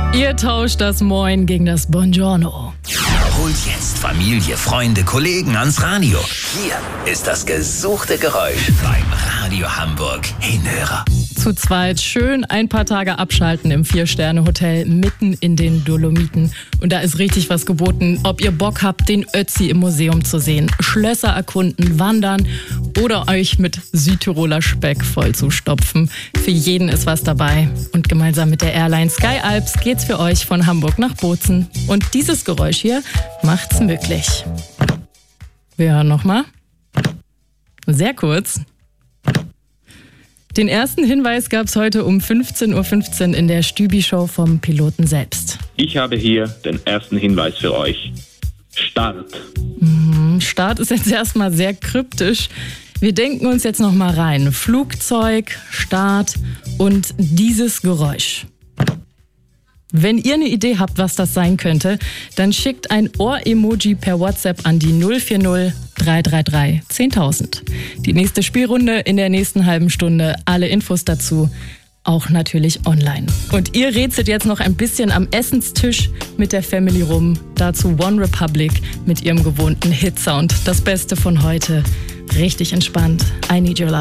Ihr tauscht das Moin gegen das Buongiorno. Holt jetzt Familie, Freunde, Kollegen ans Radio. Hier ist das gesuchte Geräusch beim Radio Hamburg Hinhörer. Zu zweit schön ein paar Tage abschalten im 4-Sterne-Hotel mitten in den Dolomiten. Und da ist richtig was geboten, ob ihr Bock habt, den Ötzi im Museum zu sehen, Schlösser erkunden, wandern oder euch mit Südtiroler Speck vollzustopfen. Für jeden ist was dabei. Und gemeinsam mit der Airline Sky Alps geht's für euch von Hamburg nach Bozen. Und dieses Geräusch hier macht's möglich. Wir hören nochmal. Sehr kurz. Den ersten Hinweis gab es heute um 15:15 Uhr in der Stübi-Show vom Piloten selbst. Ich habe hier den ersten Hinweis für euch. Start. Start ist jetzt erstmal sehr kryptisch. Wir denken uns jetzt nochmal rein. Flugzeug, Start und dieses Geräusch. Wenn ihr eine Idee habt, was das sein könnte, dann schickt ein Ohr-Emoji per WhatsApp an die 040 333 10.000. Die nächste Spielrunde in der nächsten halben Stunde. Alle Infos dazu auch natürlich online. Und ihr rätselt jetzt noch ein bisschen am Essenstisch mit der Family rum. Dazu One Republic mit ihrem gewohnten Hitsound. Das Beste von heute. Richtig entspannt. I Need Your Love.